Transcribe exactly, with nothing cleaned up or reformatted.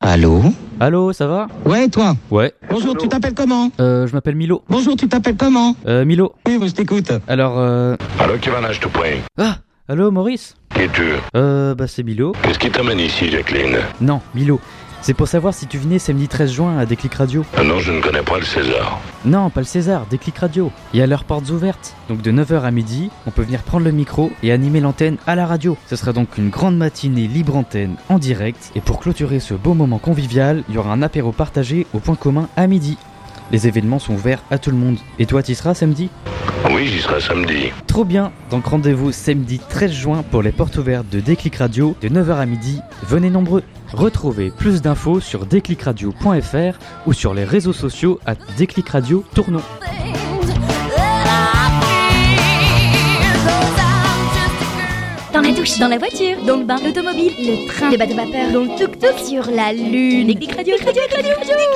Allô? Allô, ça va? Ouais, toi? Ouais. Bonjour, tu t'appelles comment? Euh, je m'appelle Milo. Bonjour, tu t'appelles comment? Euh, Milo. Oui, moi, je t'écoute. Alors, euh... Allô, qui va je te prie? Ah! Allô, Maurice? Qui es-tu? Euh, bah c'est Milo. Qu'est-ce qui t'amène ici, Jacqueline? Non, Milo. C'est pour savoir si tu venais samedi treize juin à Déclic Radio. Ah non, je ne connais pas le César. Non, pas le César, Déclic Radio. Il y a leurs portes ouvertes. Donc de neuf heures à midi, on peut venir prendre le micro et animer l'antenne à la radio. Ce sera donc une grande matinée libre antenne en direct. Et pour clôturer ce beau moment convivial, il y aura un apéro partagé au point commun à midi. Les événements sont ouverts à tout le monde. Et toi, t'y seras samedi? Oui, j'y serai samedi. Trop bien. Donc rendez-vous samedi treize juin pour les portes ouvertes de Déclic Radio de neuf heures à midi. Venez nombreux. Retrouvez plus d'infos sur déclic radio point f r ou sur les réseaux sociaux à Déclic Radio Tournon. Dans la douche, dans la voiture, dans le bain, l'automobile, le train, le bateau vapeur, dans le tuk-tuk, sur la lune. Déclic Radio, Radio, Radio, Radio.